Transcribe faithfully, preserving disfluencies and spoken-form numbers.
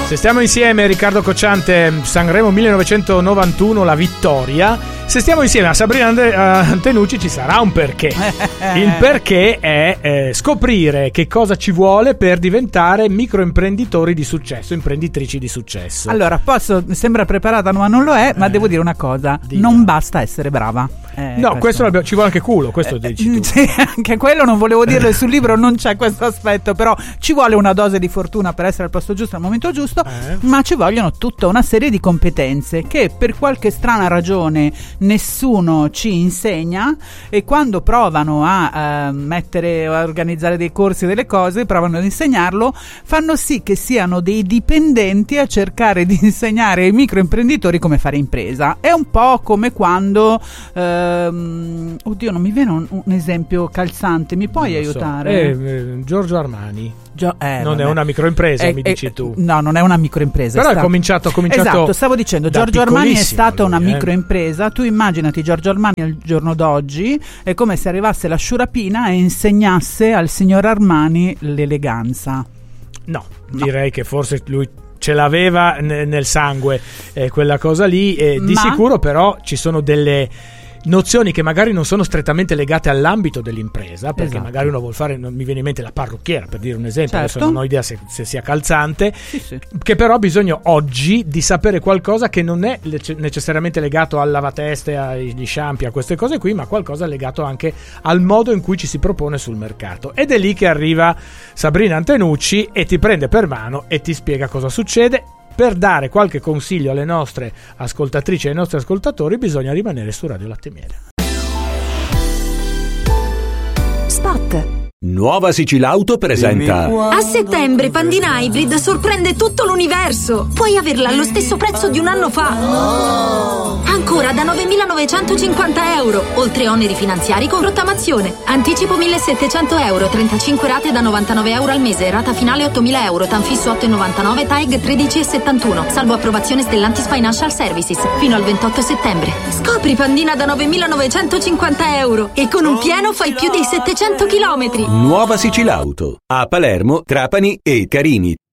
Se stiamo insieme, Riccardo Cocciante, Sanremo millenovecentonovantuno, la vittoria. Se stiamo insieme a Sabrina Antenucci ci sarà un perché. Il perché è eh, scoprire che cosa ci vuole per diventare microimprenditori di successo, imprenditrici di successo. Allora, posso, sembra preparata ma non lo è, ma eh, devo dire una cosa, dica. Non basta essere brava. Eh, no, questo, questo ci vuole anche culo, questo eh, dici tu. Sì, anche quello non volevo dirlo, sul libro non c'è questo aspetto, però ci vuole una dose di fortuna per essere al posto giusto al momento giusto, eh. ma ci vogliono tutta una serie di competenze che per qualche strana ragione nessuno ci insegna, e quando provano a uh, mettere, a organizzare dei corsi, delle cose, provano ad insegnarlo, fanno sì che siano dei dipendenti a cercare di insegnare ai microimprenditori come fare impresa. È un po' come quando uh, oddio, non mi viene un, un esempio calzante, mi puoi non aiutare? So. Eh, eh, Giorgio Armani. Gio- eh, non vabbè. è una microimpresa, eh, mi eh, dici tu. No, non è una microimpresa. Però sta... è cominciato, cominciato Esatto, stavo dicendo, Giorgio Armani è stata lui, una eh. microimpresa. Tu immaginati Giorgio Armani al giorno d'oggi, è come se arrivasse la sciurapina e insegnasse al signor Armani l'eleganza. No, no. Direi che forse lui ce l'aveva n- nel sangue, eh, quella cosa lì, eh, di Ma... sicuro. Però ci sono delle nozioni che magari non sono strettamente legate all'ambito dell'impresa, perché esatto. magari uno vuol fare, non mi viene in mente la parrucchiera per dire un esempio, certo. adesso non ho idea se, se sia calzante, sì, sì. che però ha bisogno oggi di sapere qualcosa che non è necessariamente legato al lavateste, agli shampoo, a queste cose qui, ma qualcosa legato anche al modo in cui ci si propone sul mercato. Ed è lì che arriva Sabrina Antenucci e ti prende per mano e ti spiega cosa succede. Per dare qualche consiglio alle nostre ascoltatrici e ai nostri ascoltatori bisogna rimanere su Radio Latte e Miele. Spot. Nuova Sicilauto presenta. A settembre Pandina Hybrid sorprende tutto l'universo. Puoi averla allo stesso prezzo di un anno fa. Ancora da novemilanovecentocinquanta euro, oltre oneri finanziari con rottamazione. Anticipo millesettecento euro, trentacinque rate da novantanove euro al mese, rata finale ottomila euro, tanfisso otto virgola novantanove, T A E G tredici virgola settantuno, salvo approvazione Stellantis Financial Services, fino al ventotto settembre. Scopri Pandina da novemilanovecentocinquanta euro e con un pieno fai più di settecento chilometri. Nuova Sicilauto a Palermo, Trapani e Carini.